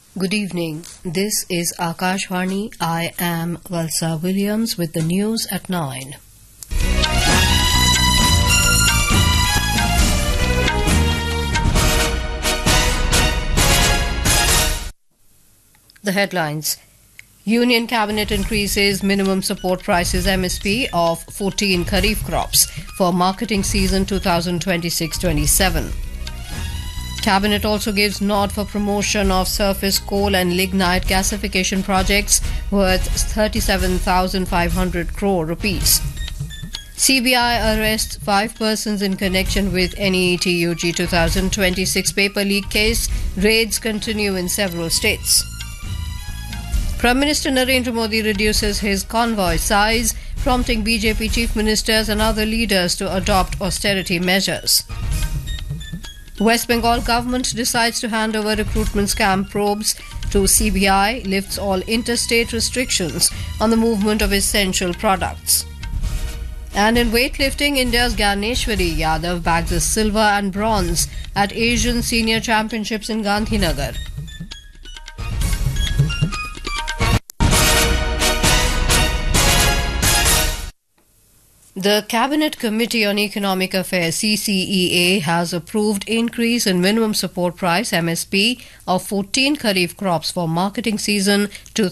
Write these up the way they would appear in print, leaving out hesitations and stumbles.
Good evening. This is Akashvani. I am Valsa Williams with the news at 9. The headlines. Union Cabinet increases minimum support prices MSP of 14 Kharif crops for marketing season 2026-27. Cabinet also gives nod for promotion of surface coal and lignite gasification projects worth 37,500 crore rupees. CBI arrests 5 persons in connection with NEET UG 2026 paper leak case. Raids continue in several states. Prime Minister Narendra Modi reduces his convoy size, prompting BJP chief ministers and other leaders to adopt austerity measures. West Bengal government decides to hand over recruitment scam probes to CBI, lifts all interstate restrictions on the movement of essential products. And in weightlifting, India's Gyaneshwari Yadav bags the silver and bronze at Asian Senior Championships in Gandhinagar. The Cabinet Committee on Economic Affairs CCEA has approved increase in minimum support price MSP of 14 Kharif crops for marketing season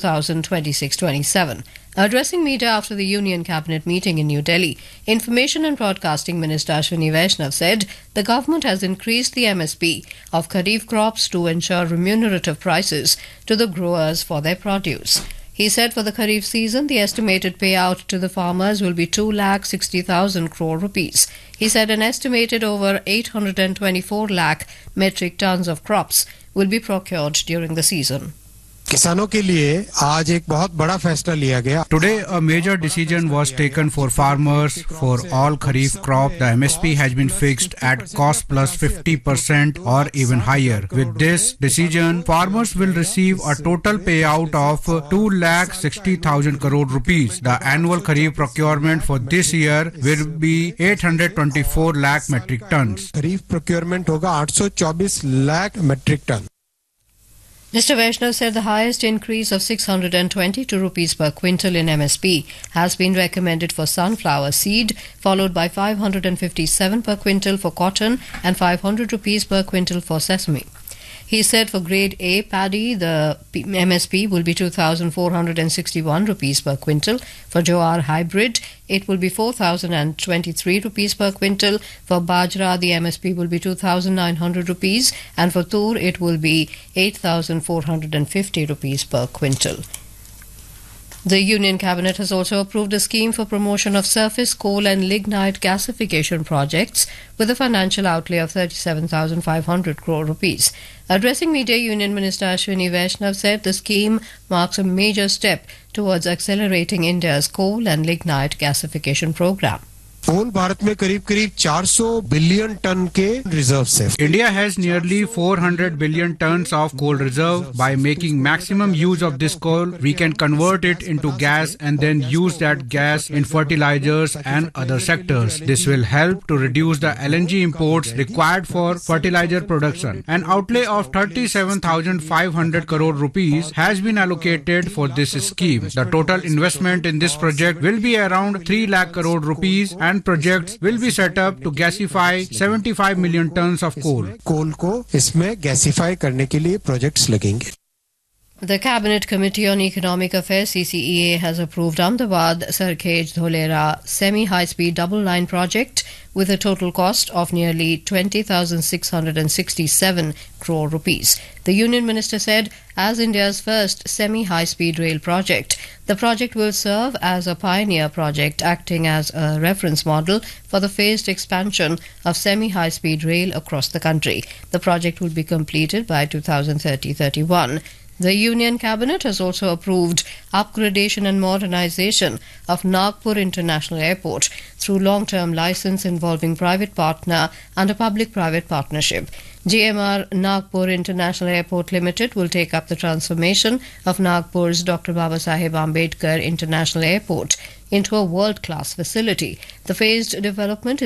2026-27. Addressing media after the Union Cabinet meeting in New Delhi, Information and Broadcasting Minister Ashwini Vaishnav said the government has increased the MSP of Kharif crops to ensure remunerative prices to the growers for their produce. He said for the Kharif season, the estimated payout to the farmers will be 2,60,000 crore rupees. He said an estimated over 824 lakh metric tons of crops will be procured during the season. किसानों के लिए आज एक बहुत बड़ा फैसला लिया गया. Today a major decision was taken for farmers for all Kharif crop. The MSP has been fixed at cost plus 50% or even higher. With this decision, farmers will receive a total payout of 2,60,000 crore rupees. The annual Kharif procurement for this year will be 824 lakh metric tons. Kharif procurement होगा 824 lakh metric ton. Mr. Vaishnav said the highest increase of 622 rupees per quintal in MSP has been recommended for sunflower seed, followed by 557 per quintal for cotton and 500 rupees per quintal for sesame. He said for grade A paddy, the MSP will be 2,461 rupees per quintal. For Jowar hybrid, it will be 4,023 rupees per quintal. For Bajra, the MSP will be 2,900 rupees. And for Tur, it will be 8,450 rupees per quintal. The Union Cabinet has also approved a scheme for promotion of surface coal and lignite gasification projects with a financial outlay of 37,500 crore rupees. Addressing media, Union Minister Ashwini Vaishnav said the scheme marks a major step towards accelerating India's coal and lignite gasification program. कोल भारत में करीब 400 billion ton के reserves हैं. India has nearly 400 billion tons of coal reserve. By making maximum use of this coal, we can convert it into gas and then use that gas in fertilizers and other sectors. This will help to reduce the LNG imports required for fertilizer production. An outlay of 37,500 crore rupees has been allocated for this scheme. The total investment in this project will be around 3 lakh crore rupees and projects will be set up to gasify 75 million tons of coal. कोल को इसमें gasify करने के लिए projects लगेंगे. The Cabinet Committee on Economic Affairs CCEA has approved Ahmedabad Sarkhej Dholera semi-high-speed double line project with a total cost of nearly 20,667 crore rupees. The Union Minister said as India's first semi-high-speed rail project, the project will serve as a pioneer project acting as a reference model for the phased expansion of semi-high-speed rail across the country. The project will be completed by 2030-31. The Union Cabinet has also approved upgradation and modernization of Nagpur International Airport through long-term license involving private partner and a public-private partnership. GMR Nagpur International Airport Limited will take up the transformation of Nagpur's Dr. Babasaheb Ambedkar International Airport into a world-class facility. The phased development